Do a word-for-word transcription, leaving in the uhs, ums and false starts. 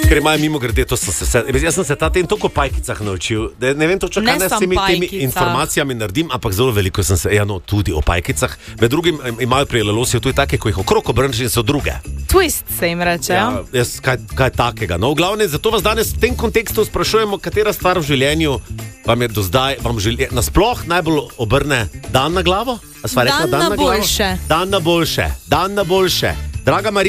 Ker imajo mimo grede, to sem se vse, jaz sem se ta tem toliko pajkicah naučil, da ne vem točno, kaj Ne ne s samo temi, temi pajkicah. informacijami naredim, ampak zelo veliko sem se, ja no, tudi o pajkicah. Med drugim im- imajo pri lelosiju tudi take, ko jih okrog obrneš in so druge. Twist se jim reče. Ja. Ja, jaz, kaj, kaj takega. No, v glavnem, zato vas danes v tem kontekstu sprašujemo, katera stvar v življenju vam je do zdaj, vam želi, nasploh najbolj obrne dan na glavo? A sva rekla, Dan na glavo? boljše. Dan na boljše. Dan na boljše. Draga Marija.